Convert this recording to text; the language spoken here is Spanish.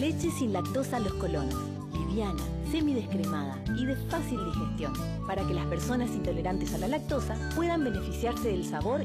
Leche sin lactosa Los Colonos. Liviana, semidescremada y de fácil digestión, para que las personas intolerantes a la lactosa puedan beneficiarse del sabor